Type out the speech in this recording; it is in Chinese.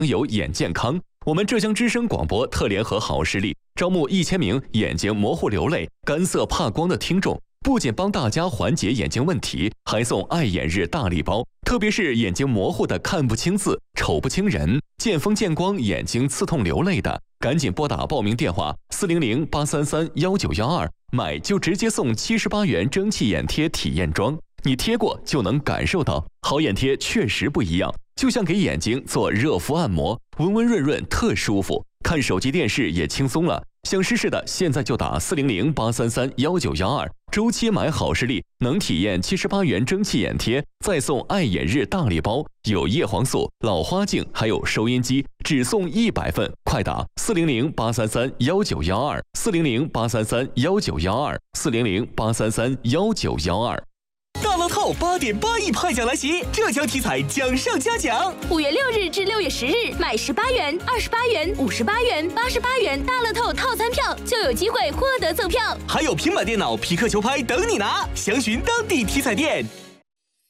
有眼健康。我们浙江之声广播特联合好视力招募1000名眼睛模糊流泪、干涩怕光的听众，不仅帮大家缓解眼睛问题，还送爱眼日大礼包。特别是眼睛模糊的、看不清字、瞅不清人、见风见光眼睛刺痛流泪的，赶紧拨打报名电话400-833-1912，买就直接送78元蒸汽眼贴体验装。你贴过就能感受到，好眼贴确实不一样，就像给眼睛做热敷按摩，温温润润特舒服。看手机电视也轻松了，想试试的现在就打400-833-1912，周期买好视力能体验78元蒸汽眼贴，再送爱眼日大礼包，有叶黄素、老花镜，还有收音机，只送100份，快打400-833-1912，400-833-1912，400-833-1912。 大乐透8.8亿派奖来袭，浙江体彩奖上加奖。 5月6日至6月10日，买18元、28元、58元、88元大乐透套餐票，就有机会获得赠票。 还有平板电脑、皮克球拍等你拿，详询当地体彩店。